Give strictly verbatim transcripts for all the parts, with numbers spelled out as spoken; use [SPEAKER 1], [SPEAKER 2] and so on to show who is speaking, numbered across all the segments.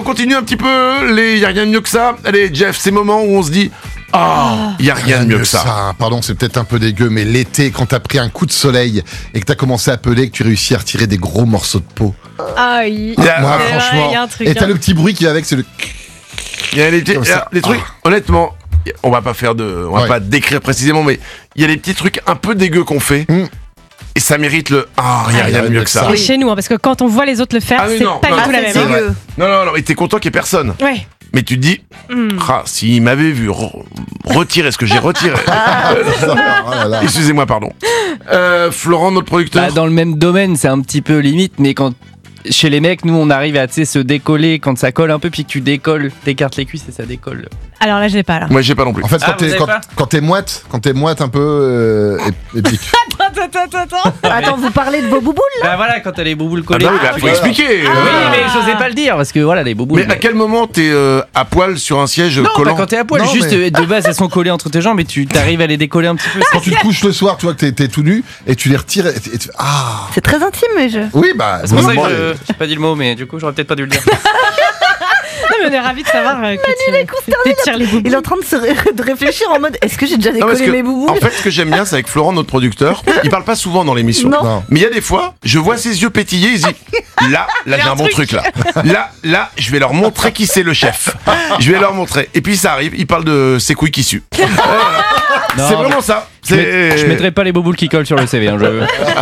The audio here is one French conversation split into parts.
[SPEAKER 1] continue un petit peu, les y a rien de mieux que ça. Allez, Jeff, ces moments où on se dit ah, il y a rien de mieux que ça. ça.
[SPEAKER 2] Pardon, c'est peut-être un peu dégueu, mais l'été, quand t'as pris un coup de soleil et que t'as commencé à peler, que tu réussis à retirer des gros morceaux de peau.
[SPEAKER 3] Ah oui.
[SPEAKER 1] Yeah.
[SPEAKER 2] Moi,
[SPEAKER 3] C'est
[SPEAKER 2] franchement.
[SPEAKER 3] vrai, y a un truc,
[SPEAKER 2] Et t'as
[SPEAKER 3] hein.
[SPEAKER 2] le petit bruit qui va avec, c'est le.
[SPEAKER 1] Il y a les, petits-
[SPEAKER 2] Comme
[SPEAKER 1] il y a
[SPEAKER 2] ça.
[SPEAKER 1] les trucs,
[SPEAKER 2] Ah.
[SPEAKER 1] honnêtement, on va pas faire de, on va
[SPEAKER 2] Ouais.
[SPEAKER 1] pas décrire précisément, mais il y a des petits trucs un peu dégueux qu'on fait.
[SPEAKER 2] Mm.
[SPEAKER 1] Et ça mérite le ah, il y a
[SPEAKER 2] Ah,
[SPEAKER 1] rien de mieux que ça.
[SPEAKER 3] Et chez nous, hein, parce que quand on voit les autres le faire,
[SPEAKER 1] Ah oui,
[SPEAKER 3] c'est
[SPEAKER 1] non,
[SPEAKER 3] pas
[SPEAKER 1] non,
[SPEAKER 3] du tout
[SPEAKER 1] non,
[SPEAKER 3] la même.
[SPEAKER 1] c'est
[SPEAKER 3] hein.
[SPEAKER 1] vrai. Non, non, non, mais t'es content qu'il y ait personne.
[SPEAKER 3] Ouais.
[SPEAKER 1] Mais tu te dis,
[SPEAKER 3] Mm.
[SPEAKER 1] ah, s'il m'avait vu re- retirer ce que j'ai retiré.
[SPEAKER 2] Oh là là.
[SPEAKER 1] Excusez-moi, pardon. Euh, Florent, notre producteur.
[SPEAKER 4] Bah, dans le même domaine, c'est un petit peu limite, mais quand chez les mecs, nous on arrive à tu sais, se décoller quand ça colle un peu, puis que tu décolles, t'écartes les cuisses et ça décolle.
[SPEAKER 3] Alors là, je l'ai pas là.
[SPEAKER 1] Moi, j'ai pas non plus.
[SPEAKER 2] En fait,
[SPEAKER 4] Ah,
[SPEAKER 2] quand
[SPEAKER 4] vous
[SPEAKER 2] t'es
[SPEAKER 4] avez
[SPEAKER 2] quand,
[SPEAKER 4] pas
[SPEAKER 2] quand t'es moite, quand t'es moite un peu euh, ép- épique.
[SPEAKER 3] Attends, attends, attends, attends.
[SPEAKER 5] Attends, vous parlez de vos bouboules
[SPEAKER 4] Bah voilà, quand t'as les bouboules
[SPEAKER 1] Ah
[SPEAKER 4] collées.
[SPEAKER 1] bah oui, bah,
[SPEAKER 4] tu
[SPEAKER 1] faut
[SPEAKER 4] les-
[SPEAKER 1] expliquer.
[SPEAKER 4] Oui,
[SPEAKER 1] euh.
[SPEAKER 4] mais j'osais pas le dire parce que voilà, les bouboules.
[SPEAKER 1] Mais à quel moment t'es euh, à poil sur un siège
[SPEAKER 4] Non,
[SPEAKER 1] collant
[SPEAKER 4] pas quand t'es à poil,
[SPEAKER 2] Non,
[SPEAKER 4] juste
[SPEAKER 2] mais-
[SPEAKER 4] euh, de base elles sont collées entre tes jambes et tu t'arrives à les décoller un petit peu.
[SPEAKER 2] Quand tu te couches le soir, tu vois que t'es, t'es tout nu et tu les retires et, et tu fais ah.
[SPEAKER 5] C'est très intime, mais je.
[SPEAKER 2] Oui, bah.
[SPEAKER 4] C'est pour ça que
[SPEAKER 2] moi,
[SPEAKER 4] je j'ai pas dit le mot, mais du coup j'aurais peut-être pas dû le dire.
[SPEAKER 3] Non, mais on est ravis de savoir euh, que tu tires les boubous.
[SPEAKER 5] Il est en train de, se ré- de réfléchir en mode est-ce que j'ai déjà
[SPEAKER 1] Non, parce
[SPEAKER 5] décollé
[SPEAKER 1] que,
[SPEAKER 5] mes boubous
[SPEAKER 1] en fait, ce que j'aime bien, c'est avec Florent, notre producteur, il parle pas souvent dans l'émission.
[SPEAKER 5] Non.
[SPEAKER 2] Non.
[SPEAKER 1] Mais il y a des fois, je vois ses yeux pétiller, il se dit là, là j'ai un bon truc là. Là, là, je vais leur montrer qui c'est le chef. Je vais leur montrer. Et puis ça arrive, il parle de ses couilles qui suent. Euh,
[SPEAKER 4] Non,
[SPEAKER 1] c'est vraiment ça.
[SPEAKER 4] Je,
[SPEAKER 1] C'est...
[SPEAKER 4] met- je mettrai pas les bouboules qui collent sur le C V. Hein, je...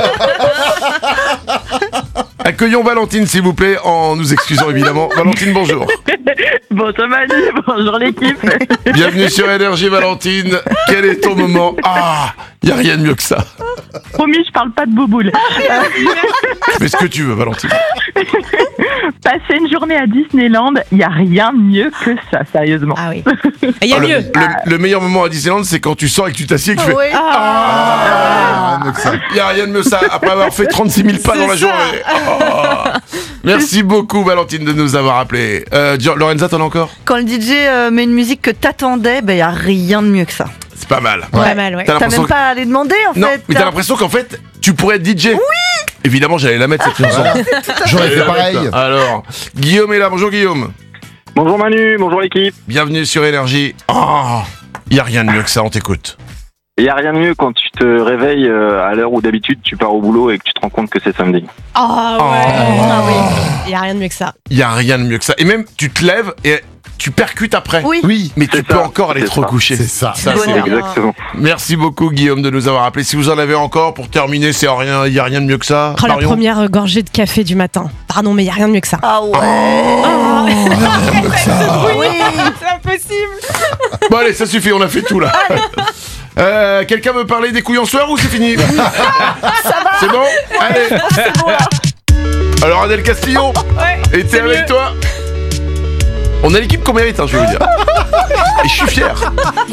[SPEAKER 1] Accueillons Valentine, s'il vous plaît, en nous excusant évidemment. Valentine, bonjour.
[SPEAKER 6] Bonjour Manu, bonjour l'équipe.
[SPEAKER 1] Bienvenue sur Énergie, Valentine. Quel est ton moment? Ah, il y a rien de mieux que ça.
[SPEAKER 6] Promis, je parle pas de bouboule.
[SPEAKER 1] Fais ce que tu veux, Valentine.
[SPEAKER 6] Passer une journée à Disneyland, il y a rien de mieux que ça, sérieusement.
[SPEAKER 3] Ah oui. Il y a
[SPEAKER 1] Ah, le,
[SPEAKER 3] mieux.
[SPEAKER 1] le- le meilleur moment à Disneyland, c'est quand tu sors et que tu t'assieds et que tu fais.
[SPEAKER 5] Oui.
[SPEAKER 2] Ah, mieux que ça.
[SPEAKER 1] Il n'y a rien de mieux ça, après avoir fait trente-six mille pas dans la
[SPEAKER 3] C'est ça.
[SPEAKER 1] journée. Oh. Merci beaucoup, Valentine, de nous avoir appelés. Euh, Gio- Lorenza, t'en as encore?
[SPEAKER 5] Quand le D J euh, met une musique que t'attendais, ben y a rien de mieux que ça.
[SPEAKER 1] C'est pas mal.
[SPEAKER 3] Pas mal, ouais.
[SPEAKER 1] T'as
[SPEAKER 5] T'as
[SPEAKER 1] l'impression
[SPEAKER 5] même
[SPEAKER 1] que-
[SPEAKER 5] pas à aller demander en
[SPEAKER 1] Non,
[SPEAKER 5] fait.
[SPEAKER 1] mais t'as l'impression qu'en fait, tu pourrais être D J. Oui. Évidemment, j'allais la mettre cette chanson.
[SPEAKER 2] J'aurais fait pareil.
[SPEAKER 1] Alors, Guillaume est là. Bonjour, Guillaume.
[SPEAKER 7] Bonjour Manu, bonjour l'équipe.
[SPEAKER 1] Bienvenue sur Énergie. Oh, il n'y a rien de mieux que ça, on t'écoute.
[SPEAKER 7] Il n'y a rien de mieux quand tu te réveilles euh, à l'heure où d'habitude tu pars au boulot et que tu te rends compte que c'est samedi.
[SPEAKER 3] Ah
[SPEAKER 1] Oh.
[SPEAKER 3] ouais. Ah oui. Il y a rien de mieux que ça.
[SPEAKER 1] Il n'y a rien de mieux que ça. Et même, tu te lèves et tu percutes après.
[SPEAKER 5] Oui.
[SPEAKER 2] Oui,
[SPEAKER 1] Mais tu
[SPEAKER 7] C'est
[SPEAKER 1] peux
[SPEAKER 7] ça,
[SPEAKER 1] encore aller
[SPEAKER 7] c'est
[SPEAKER 1] te
[SPEAKER 7] ça.
[SPEAKER 1] recoucher.
[SPEAKER 2] c'est ça.
[SPEAKER 1] Ça,
[SPEAKER 5] Bonheur.
[SPEAKER 1] c'est-
[SPEAKER 7] Exactement.
[SPEAKER 1] Merci beaucoup, Guillaume, de nous avoir appelés. Si vous en avez encore, pour terminer, c'est rien, il n'y a rien de mieux que ça.
[SPEAKER 3] Oh, la
[SPEAKER 1] Marion.
[SPEAKER 3] première euh, gorgée de café du matin. Pardon, mais il y a rien de mieux que ça.
[SPEAKER 5] Ah ouais.
[SPEAKER 3] Ah,
[SPEAKER 5] Oui.
[SPEAKER 3] c'est impossible.
[SPEAKER 1] Bon, allez, ça suffit, on a fait tout là. Euh, quelqu'un veut parler des couilles en sueur ou c'est fini? Ça va. C'est bon? Allez. Alors, Adèle Castillo,
[SPEAKER 3] Ouais.
[SPEAKER 1] était
[SPEAKER 3] c'est
[SPEAKER 1] avec
[SPEAKER 3] mieux.
[SPEAKER 1] toi. On a l'équipe qu'on mérite, hein, je vais vous dire. Et je suis fier.